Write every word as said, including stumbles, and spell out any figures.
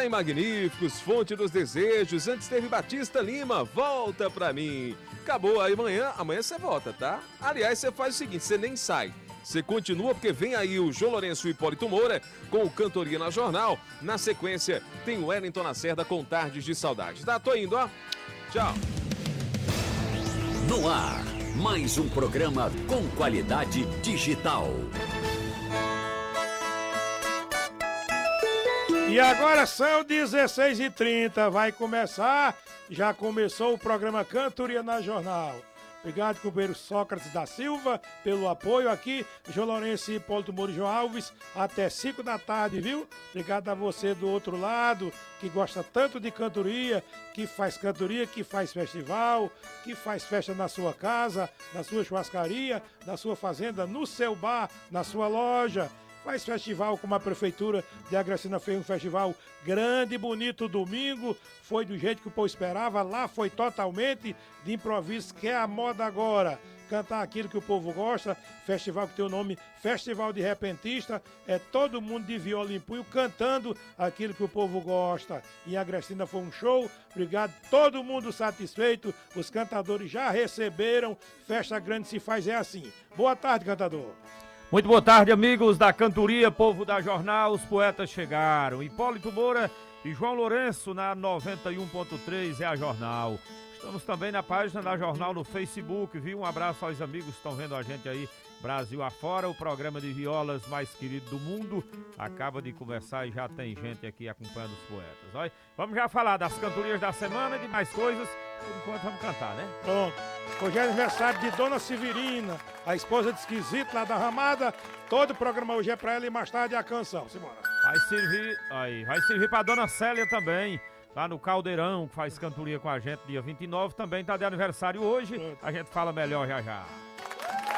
Falar em magníficos, fonte dos desejos, antes teve Batista Lima, volta pra mim. Acabou, aí amanhã, amanhã você volta, tá? Aliás, você faz o seguinte, você nem sai. Você continua porque vem aí o João Lourenço e Hipólito Moura com o Cantoria na Jornal. Na sequência, tem o Wellington Lacerda com Tardes de Saudade. Tá, tô indo, ó. Tchau. No ar, mais um programa com qualidade digital. E agora são dezesseis e trinta, vai começar, já começou o programa Cantoria na Jornal. Obrigado, companheiro Sócrates da Silva, pelo apoio aqui. João Lourenço e Hipólito Moura e João Alves, até cinco da tarde, viu? Obrigado a você do outro lado, que gosta tanto de cantoria, que faz cantoria, que faz festival, que faz festa na sua casa, na sua churrascaria, na sua fazenda, no seu bar, na sua loja. Faz festival como a Prefeitura de Agracina fez um festival grande, bonito, domingo. Foi do jeito que o povo esperava. Lá foi totalmente de improviso, que é a moda agora. Cantar aquilo que o povo gosta. Festival que tem o nome Festival de Repentista. É todo mundo de viola em punho cantando aquilo que o povo gosta. E a Agracina foi um show. Obrigado, todo mundo satisfeito. Os cantadores já receberam. Festa grande se faz é assim. Boa tarde, cantador. Muito boa tarde, amigos da Cantoria, povo da Jornal, os poetas chegaram. Hipólito Moura e João Lourenço na noventa e um ponto três é a Jornal. Estamos também na página da Jornal no Facebook, viu? Um abraço aos amigos que estão vendo a gente aí, Brasil afora, o programa de violas mais querido do mundo. Acaba de começar e já tem gente aqui acompanhando os poetas. Olha, vamos já falar das cantorias da semana e de mais coisas. Por enquanto vamos cantar, né? Pronto. Hoje é aniversário de Dona Severina, a esposa de Esquisito lá da Ramada. Todo o programa hoje é pra ela e mais tarde a canção. Simbora. Vai servir, aí, vai servir pra Dona Célia também, lá no Caldeirão, que faz cantoria com a gente dia vinte e nove. Também tá de aniversário hoje. Pronto. A gente fala melhor já já.